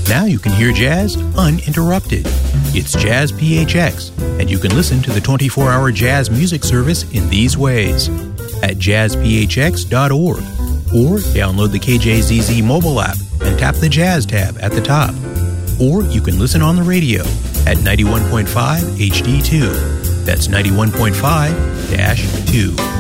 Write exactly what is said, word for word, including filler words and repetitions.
Now you can hear jazz uninterrupted. It's Jazz P H X, and you can listen to the twenty-four hour jazz music service in these ways. At jazz p h x dot org, or download the K J Z Z mobile app and tap the Jazz tab at the top. Or you can listen on the radio at ninety-one point five H D two. That's ninety-one point five dash two.